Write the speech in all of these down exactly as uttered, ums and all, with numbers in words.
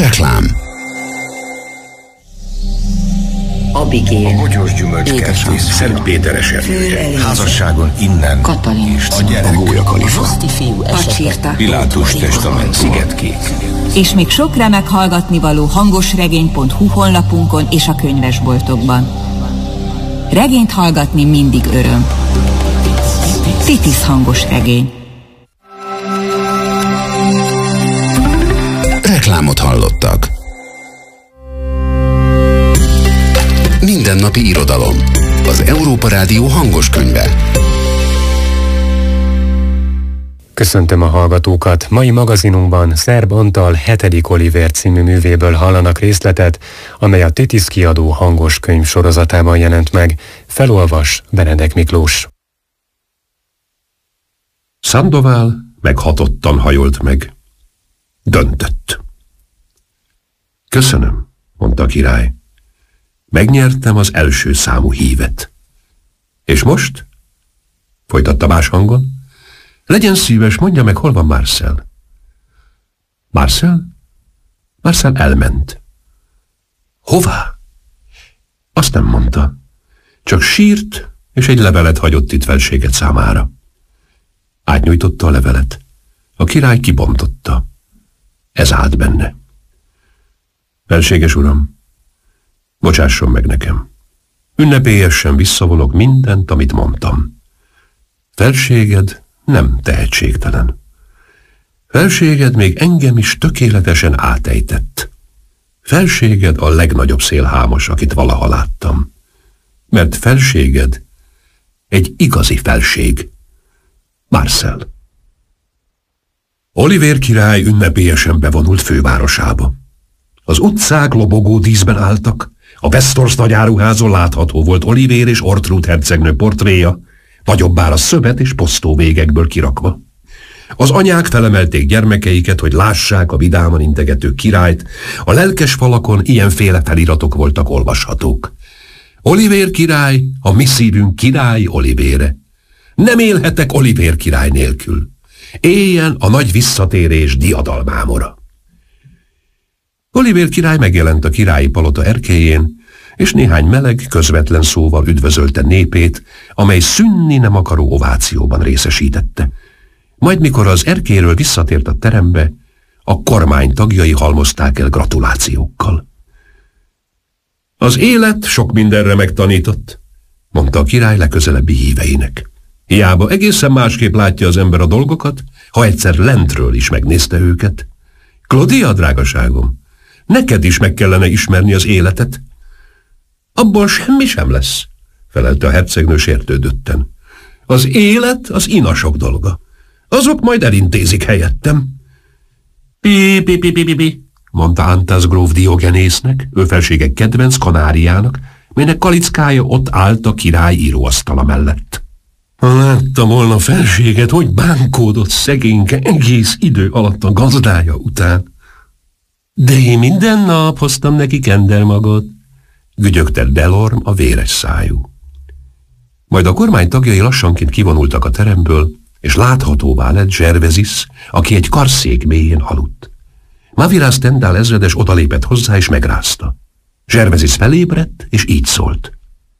Reklám. Abigél, a bogyós gyümölcskertész, Szent Péter esernyője, házasságon innen, Katalin, és a gyerek, a Gólya Kalifa, Pacsirta, Pilátus testament, Szigetkék. És még sok remek hallgatnivaló hangosregény pont hu honlapunkon és a könyvesboltokban. Regényt hallgatni mindig öröm. Titis hangos regény. Reklámot hallottak. Mindennapi irodalom. Az Európa Rádió hangos könyve. Köszöntöm a hallgatókat! Mai magazinunkban Szerb Antal hetedik Olivér című művéből hallanak részletet, amely a Titis kiadó hangos könyv sorozatában jelent meg. Felolvas Benedek Miklós. Sandoval meghatottan hajolt meg. Döntött. Köszönöm, mondta a király. Megnyertem az első számú hívet. És most? Folytatta más hangon. Legyen szíves, mondja meg, hol van Marcel. Marcel? Marcel elment. Hová? Azt nem mondta. Csak sírt, és egy levelet hagyott itt felséget számára. Átnyújtotta a levelet. A király kibontotta. Ez állt benne. Felséges uram, bocsásson meg nekem. Ünnepélyesen visszavonok mindent, amit mondtam. Felséged nem tehetségtelen. Felséged még engem is tökéletesen átejtett. Felséged a legnagyobb szélhámos, akit valaha láttam. Mert felséged egy igazi felség. Marcel. Olivér király ünnepélyesen bevonult fővárosába. Az utcák lobogó díszben álltak, a Westhorst nagyáruházon látható volt Olivér és Ortrud hercegnő portréja, nagyobbára szövet és posztó végekből kirakva. Az anyák felemelték gyermekeiket, hogy lássák a vidáman integető királyt, a lelkes falakon ilyenféle feliratok voltak olvashatók. Olivér király, a mi szívünk király Olivére. Nem élhetek Olivér király nélkül. Éljen a nagy visszatérés diadalmámora. Olivér király megjelent a királyi palota erkélyén, és néhány meleg, közvetlen szóval üdvözölte népét, amely szűnni nem akaró ovációban részesítette. Majd mikor az erkélyről visszatért a terembe, a kormány tagjai halmozták el gratulációkkal. Az élet sok mindenre megtanított, mondta a király legközelebbi híveinek. Hiába egészen másképp látja az ember a dolgokat, ha egyszer lentről is megnézte őket. Claudia, drágaságom, neked is meg kellene ismerni az életet. Abból semmi sem lesz, felelte a hercegnő sértődötten. Az élet az inasok dolga. Azok majd elintézik helyettem. Pi, pi, pi, pi, pi, pi, mondta Antas gróf Diogenésznek, ő felsége kedvenc kanáriának, melynek kalickája ott állt a király íróasztala mellett. Ha látta volna felséget, hogy bánkódott szegényke egész idő alatt a gazdája után. De én minden nap hoztam neki kendermagot, gügyögte Delorme a véres szájú. Majd a kormány tagjai lassanként kivonultak a teremből, és láthatóvá lett Gervesis, aki egy karszék mélyén aludt. Maviras Tendál ezredes odalépett hozzá, és megrázta. Gervesis felébredt, és így szólt.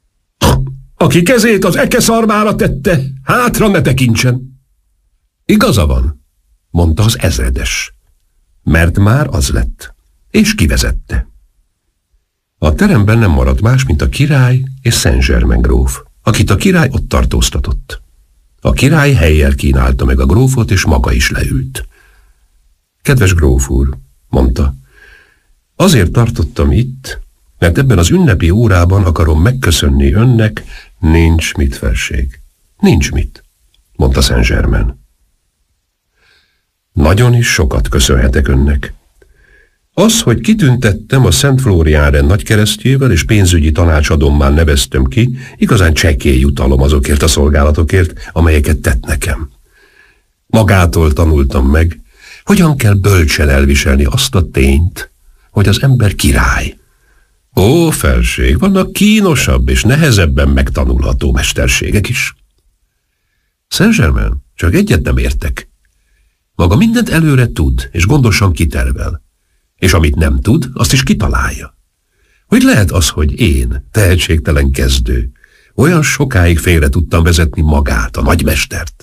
Aki kezét az eke szarmára tette, hátra ne tekintsen. Igaza van, mondta az ezredes, mert már az lett, és kivezette. A teremben nem maradt más, mint a király és Saint-Germain gróf, akit a király ott tartóztatott. A király helyjel kínálta meg a grófot, és maga is leült. Kedves gróf úr, mondta, azért tartottam itt, mert ebben az ünnepi órában akarom megköszönni önnek, nincs mit, felség. Nincs mit, mondta Saint-Germain. Nagyon is sokat köszönhetek önnek. Az, hogy kitüntettem a Szent Flórián-rend nagykeresztjével és pénzügyi tanácsadommá neveztem ki, igazán csekély jutalom azokért a szolgálatokért, amelyeket tett nekem. Magától tanultam meg, hogyan kell bölcsen elviselni azt a tényt, hogy az ember király. Ó, felség, vannak kínosabb és nehezebben megtanulható mesterségek is. Saint-Germain, csak egyet nem értek. Maga mindent előre tud, és gondosan kitervel. és amit nem tud, azt is kitalálja. Hogy lehet az, hogy én, tehetségtelen kezdő, olyan sokáig félre tudtam vezetni magát, a nagymestert?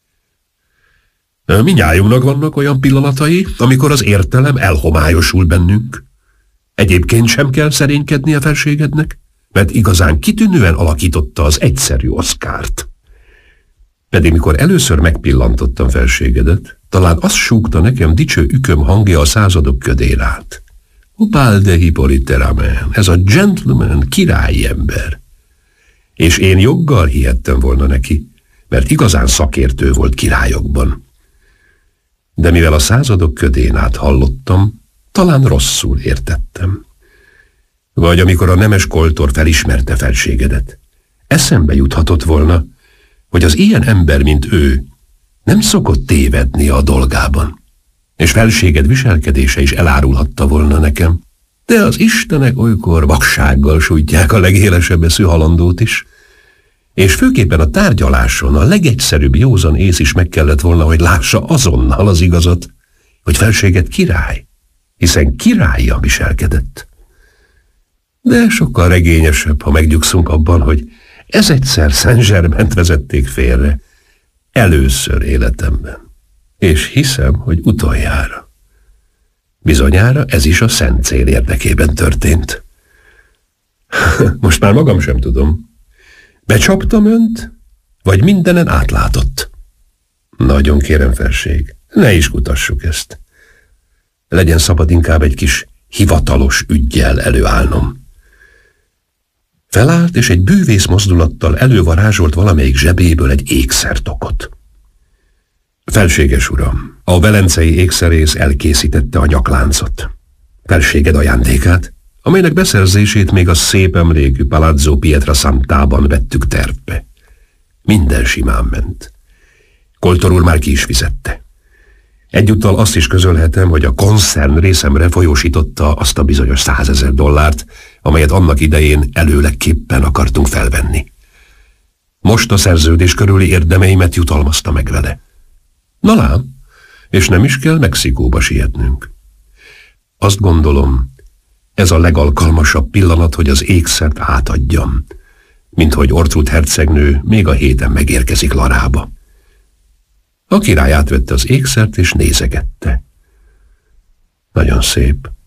Mindnyájunknak vannak olyan pillanatai, amikor az értelem elhomályosul bennünk. Egyébként sem kell szerénykedni a felségednek, mert igazán kitűnően alakította az egyszerű Oszkárt. Pedig mikor először megpillantottam felségedet, talán azt súgta nekem dicső üköm hangja a századok ködén át. Opál de Hippolyte Ramen, ez a gentleman, királyi ember. És én joggal hihettem volna neki, mert igazán szakértő volt királyokban. De mivel a századok ködén át hallottam, talán rosszul értettem. Vagy amikor a nemes koltor felismerte felségedet, eszembe juthatott volna, hogy az ilyen ember, mint ő, nem szokott tévedni a dolgában, és felséged viselkedése is elárulhatta volna nekem, de az istenek olykor vaksággal sújtják a legélesebb eszű halandót is, és főképpen a tárgyaláson a legegyszerűbb józan ész is meg kellett volna, hogy lássa azonnal az igazat, hogy felséged király, hiszen királlyal viselkedett. De sokkal regényesebb, ha megnyugszunk abban, hogy ez egyszer Saint-Germaint vezették félre, először életemben, és hiszem, hogy utoljára. Bizonyára ez is a szent cél érdekében történt. Most már magam sem tudom. Becsaptam önt, vagy mindenen átlátott? Nagyon kérem, felség, ne is kutassuk ezt. Legyen szabad inkább egy kis hivatalos üggyel előállnom. Felállt, és egy bűvész mozdulattal elővarázsolt valamelyik zsebéből egy ékszertokot. Felséges uram, a velencei ékszerész elkészítette a nyakláncot. Felséged ajándékát, amelynek beszerzését még a szép emlékű Palazzo Pietrasantában vettük tervbe. Minden simán ment. Koltor úr már ki is fizette. Egyúttal azt is közölhetem, hogy a koncern részemre folyósította azt a bizonyos százezer dollárt, amelyet annak idején előlegképpen akartunk felvenni. Most a szerződés körüli érdemeimet jutalmazta meg vele. Na lám, és nem is kell Mexikóba sietnünk. Azt gondolom, ez a legalkalmasabb pillanat, hogy az ékszert átadjam, mint hogy Ortrud hercegnő még a héten megérkezik Larába. A király átvette az ékszert és nézegette. Nagyon szép,